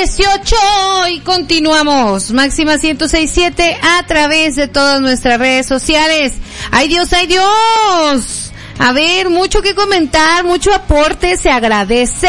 18 y continuamos. Máxima 106.7 a través de todas nuestras redes sociales. ¡Ay Dios, ay Dios! A ver, mucho que comentar, mucho aporte, se agradece.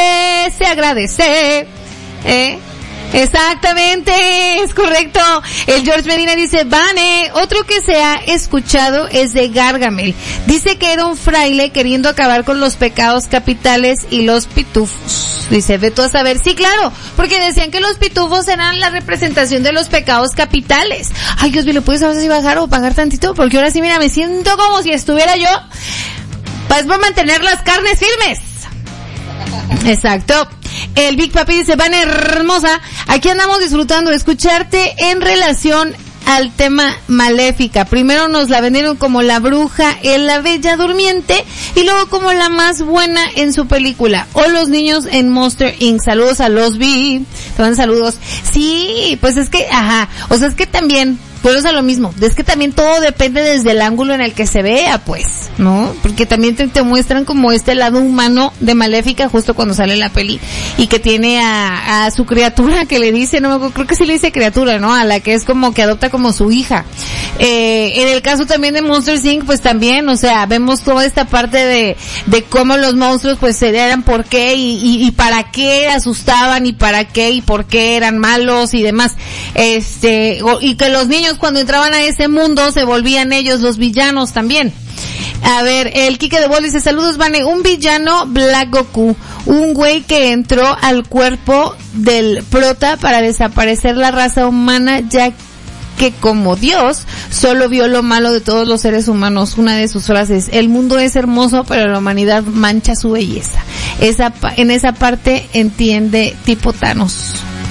Exactamente, es correcto. El George Medina dice, Vane, otro que se ha escuchado es de Gargamel. Dice que era un fraile queriendo acabar con los pecados capitales y los pitufos. Dice, ve tú a saber. Sí, claro, porque decían que los pitufos eran la representación de los pecados capitales. Ay, Dios mío, ¿le puedes saber si bajar o bajar tantito? Porque ahora sí, mira, me siento como si estuviera yo, pues por mantener las carnes firmes. Exacto. El Big Papi dice, Van hermosa, aquí andamos disfrutando de escucharte en relación al tema Maléfica. Primero nos la vendieron como la bruja en La Bella Durmiente y luego como la más buena en su película. O los niños en Monster Inc. Saludos a los B. Te dan saludos. Sí, pues es que, o sea, es que también, pues es a lo mismo, es que también todo depende desde el ángulo en el que se vea, pues, ¿no? Porque también te muestran como este lado humano de Maléfica justo cuando sale la peli y que tiene a su criatura que le dice, no me acuerdo, creo que sí le dice criatura, ¿no? A la que es como que adopta como su hija. En el caso también de Monster Inc., pues también, o sea, vemos toda esta parte de cómo los monstruos pues eran por qué y para qué asustaban y para qué y por qué eran malos y demás. Y que los niños cuando entraban a ese mundo se volvían ellos los villanos también. A ver, el Kike de Bol dice, saludos Vane, un villano Black Goku, un güey que entró al cuerpo del prota para desaparecer la raza humana, ya que como Dios solo vio lo malo de todos los seres humanos. Una de sus frases, el mundo es hermoso pero la humanidad mancha su belleza. En esa parte entiende tipo Thanos.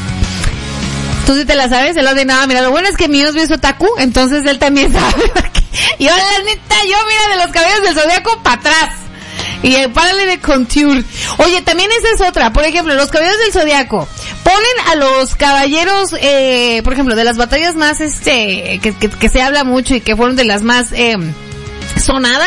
¿Tú sí te la sabes? Él de nada, mira, lo bueno es que mi Dios es otaku, entonces él también sabe. Yo la neta, mira, de los cabellos del zodiaco para atrás. Y párale de contour. Oye, también esa es otra. Por ejemplo, los caballeros del zodiaco ponen a los caballeros, por ejemplo, de las batallas más, que se habla mucho y que fueron de las más, sonadas,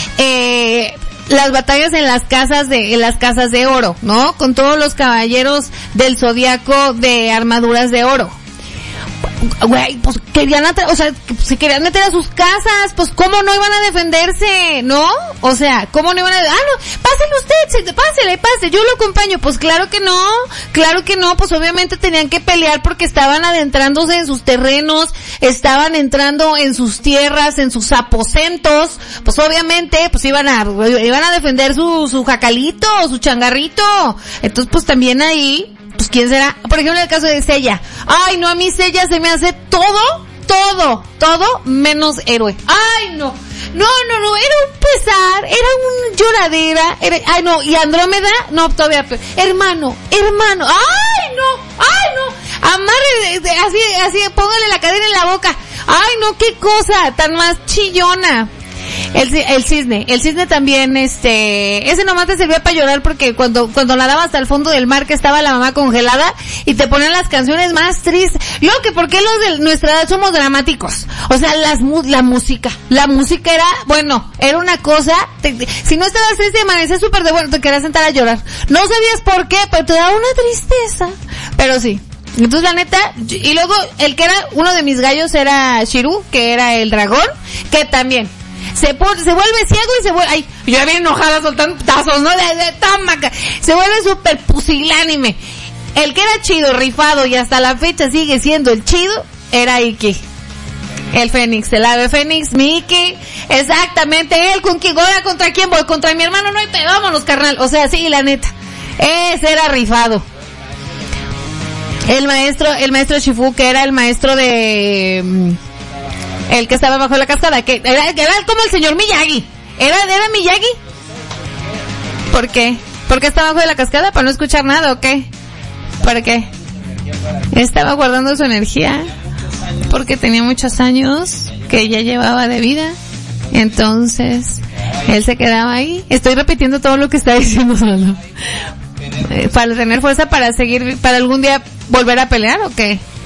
las batallas en las casas de oro, ¿no? Con todos los caballeros del zodiaco de armaduras de oro. Güey, pues si querían meter a sus casas, pues cómo no iban a defenderse, ¿no? O sea, cómo no iban a, no, pásale usted, pase, yo lo acompaño. Pues claro que no, pues obviamente tenían que pelear porque estaban adentrándose en sus terrenos, estaban entrando en sus tierras, en sus aposentos, pues obviamente, pues iban a defender su jacalito, su changarrito. Entonces pues también ahí, pues ¿quién será? Por ejemplo, en el caso de Seiya. Ay, no, a mí Seiya se me hace todo menos héroe. Ay, no, era un pesar, era un lloradera, ay no, y Andrómeda, no, todavía peor. Hermano, ay no, amarre, así, póngale la cadena en la boca. Ay no, qué cosa tan más chillona. El cisne también, ese nomás te servía para llorar porque cuando nadaba hasta el fondo del mar que estaba la mamá congelada y te ponían las canciones más tristes. Yo que por qué los de nuestra edad somos dramáticos. O sea, la música era, bueno, era una cosa, si no estabas triste amanecías súper de bueno, te querías sentar a llorar. No sabías por qué, pero te daba una tristeza. Pero sí. Entonces la neta, y luego el que era uno de mis gallos era Shiru, que era el dragón, que también se vuelve ciego y se vuelve, ay, yo ya bien enojada soltando tazos, ¿no? Se vuelve súper pusilánime. El que era chido, rifado y hasta la fecha sigue siendo el chido, era Iki. El Fénix, el ave Fénix, Mickey, exactamente, él con quién, ahora contra quién voy, contra mi hermano, no hay pedo, vámonos carnal, o sea, sí, la neta, ese era rifado. El maestro Shifu, que era el maestro de, el que estaba bajo la cascada, que era como el señor Miyagi. ¿Era Miyagi? ¿Por qué? ¿Por qué estaba bajo de la cascada? ¿Para no escuchar nada o qué? ¿Para qué? Estaba guardando su energía porque tenía muchos años que ya llevaba de vida. Entonces, él se quedaba ahí. Estoy repitiendo todo lo que está diciendo solo. Para tener fuerza para seguir, para algún día volver a pelear o qué?